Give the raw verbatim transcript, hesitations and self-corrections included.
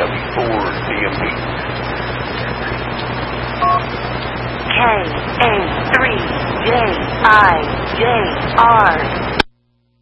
W four D M P. K A three J I J R.